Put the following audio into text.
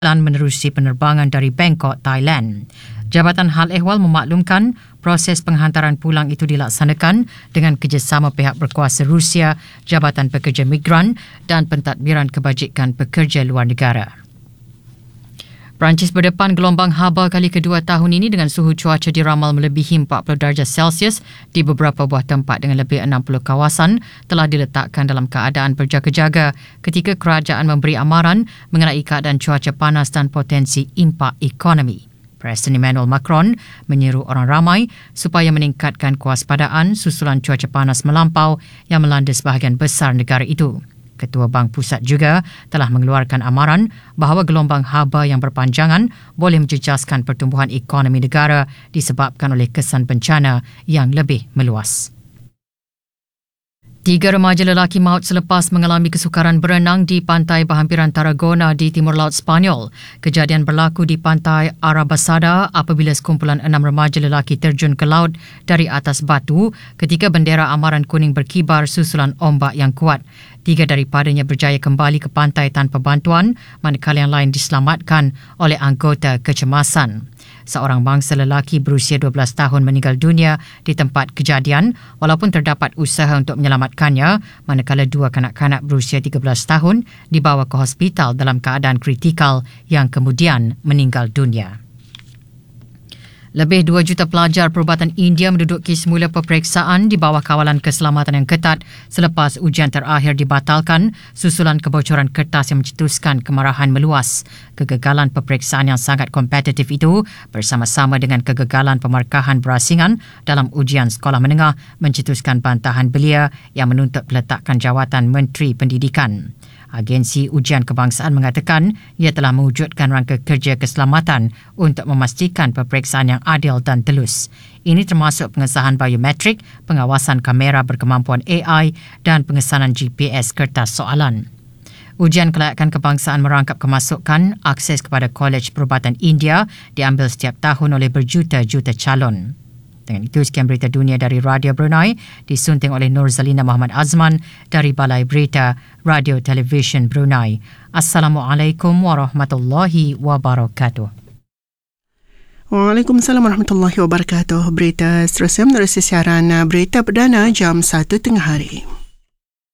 menerusi penerbangan dari Bangkok, Thailand. Jabatan Hal Ehwal memaklumkan proses penghantaran pulang itu dilaksanakan dengan kerjasama pihak berkuasa Rusia, Jabatan Pekerja Migran dan Pentadbiran Kebajikan Pekerja Luar Negara. Perancis berdepan gelombang haba kali kedua tahun ini dengan suhu cuaca diramal melebihi 40 darjah Celsius di beberapa buah tempat dengan lebih 60 kawasan telah diletakkan dalam keadaan berjaga-jaga ketika kerajaan memberi amaran mengenai keadaan cuaca panas dan potensi impak ekonomi. Presiden Emmanuel Macron menyeru orang ramai supaya meningkatkan kewaspadaan susulan cuaca panas melampau yang melanda sebahagian besar negara itu. Ketua Bank Pusat juga telah mengeluarkan amaran bahawa gelombang haba yang berpanjangan boleh menjejaskan pertumbuhan ekonomi negara disebabkan oleh kesan bencana yang lebih meluas. 3 remaja lelaki maut selepas mengalami kesukaran berenang di pantai berhampiran Tarragona di Timur Laut Sepanyol. Kejadian berlaku di pantai Arabasada apabila sekumpulan 6 remaja lelaki terjun ke laut dari atas batu ketika bendera amaran kuning berkibar susulan ombak yang kuat. 3 daripadanya berjaya kembali ke pantai tanpa bantuan, manakala yang lain diselamatkan oleh anggota kecemasan. Seorang bangsa lelaki berusia 12 tahun meninggal dunia di tempat kejadian walaupun terdapat usaha untuk menyelamatkannya, manakala 2 kanak-kanak berusia 13 tahun dibawa ke hospital dalam keadaan kritikal yang kemudian meninggal dunia. Lebih 2 juta pelajar perubatan India menduduki semula peperiksaan di bawah kawalan keselamatan yang ketat selepas ujian terakhir dibatalkan susulan kebocoran kertas yang mencetuskan kemarahan meluas. Kegagalan peperiksaan yang sangat kompetitif itu bersama-sama dengan kegagalan pemarkahan berasingan dalam ujian sekolah menengah mencetuskan bantahan belia yang menuntut peletakan jawatan Menteri Pendidikan. Agensi Ujian Kebangsaan mengatakan ia telah mewujudkan rangka kerja keselamatan untuk memastikan peperiksaan yang adil dan telus. Ini termasuk pengesahan biometrik, pengawasan kamera berkemampuan AI dan pengesanan GPS kertas soalan. Ujian kelayakan kebangsaan merangkap kemasukan akses kepada Kolej Perubatan India diambil setiap tahun oleh berjuta-juta calon. Dengan itu, sekian berita dunia dari Radio Brunei disunting oleh Nur Zalina Muhammad Azman dari Balai Berita Radio Television Brunei. Assalamualaikum warahmatullahi wabarakatuh. Waalaikumsalam warahmatullahi wabarakatuh. Berita seterusnya menerusi siaran Berita Perdana jam 1 tengah hari.